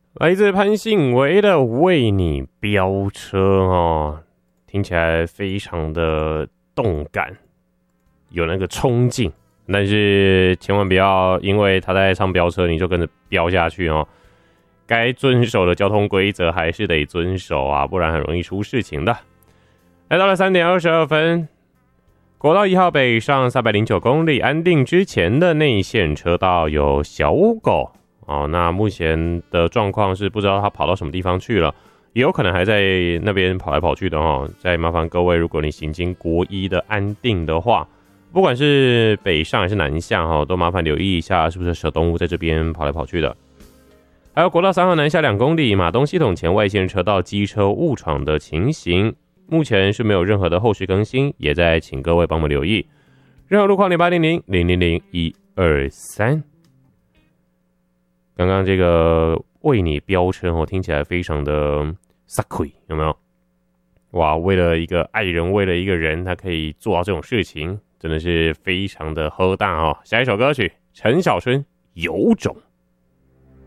来自潘信维的为你飙车哦，听起来非常的动感，有那个冲劲，但是千万不要因为他在唱飙车你就跟着飙下去哦。该遵守的交通规则还是得遵守啊，不然很容易出事情的。来到了3点22分，国道1号北上309公里，安定之前的内线车道有小狗哦。那目前的状况是不知道他跑到什么地方去了，也有可能还在那边跑来跑去的哦。再麻烦各位，如果你行经国一的安定的话，不管是北上还是南向哦，都麻烦留意一下是不是小动物在这边跑来跑去的。还有国道3号南下2公里，马东系统前外线车道机车误闯的情形，目前是没有任何的后续更新，也在请各位帮忙留意。任何路况0800000123。刚刚这个为你飙车哦，听起来非常的撒亏，有没有？哇，为了一个爱人，为了一个人，他可以做到这种事情，真的是非常的喝大哦。下一首歌曲，陈小春，有种。